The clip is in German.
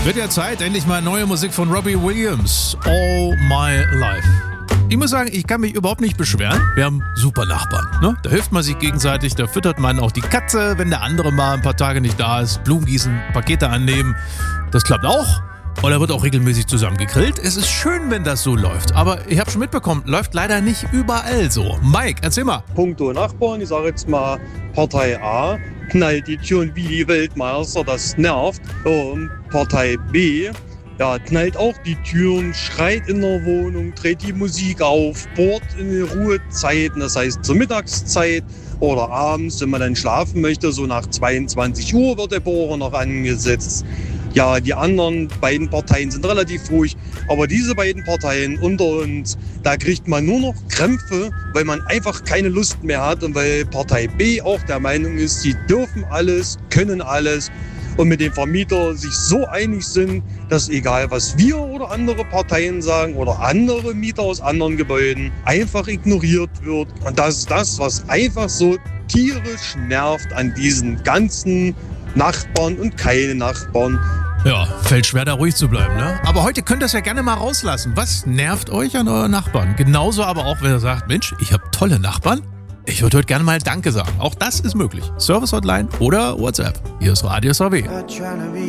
Wird ja Zeit, endlich mal neue Musik von Robbie Williams. All My Life. Ich muss sagen, ich kann mich überhaupt nicht beschweren. Wir haben super Nachbarn. Ne? Da hilft man sich gegenseitig, da füttert man auch die Katze, wenn der andere mal ein paar Tage nicht da ist. Blumen gießen, Pakete annehmen. Das klappt auch. Und da wird auch regelmäßig zusammen gegrillt. Es ist schön, wenn das so läuft. Aber ich habe schon mitbekommen, läuft leider nicht überall so. Mike, erzähl mal. Punkto Nachbarn, ich sage jetzt mal Partei A, knallt die Türen wie die Weltmeister, das nervt. Und Partei B, ja, knallt auch die Türen, schreit in der Wohnung, dreht die Musik auf, bohrt in die Ruhezeiten, das heißt zur Mittagszeit oder abends, wenn man dann schlafen möchte, so nach 22 Uhr wird der Bohrer noch angesetzt. Ja, die anderen beiden Parteien sind relativ ruhig, aber diese beiden Parteien unter uns, da kriegt man nur noch Krämpfe, weil man einfach keine Lust mehr hat und weil Partei B auch der Meinung ist, sie dürfen alles, können alles und mit dem Vermieter sich so einig sind, dass egal was wir oder andere Parteien sagen oder andere Mieter aus anderen Gebäuden einfach ignoriert wird. Und das ist das, was einfach so tierisch nervt an diesen ganzen Nachbarn und keine Nachbarn. Ja, fällt schwer, da ruhig zu bleiben, ne? Aber heute könnt ihr es ja gerne mal rauslassen. Was nervt euch an euren Nachbarn? Genauso aber auch, wenn ihr sagt, Mensch, ich habe tolle Nachbarn. Ich würde heute gerne mal Danke sagen. Auch das ist möglich. Service Hotline oder WhatsApp. Hier ist Radio SAW.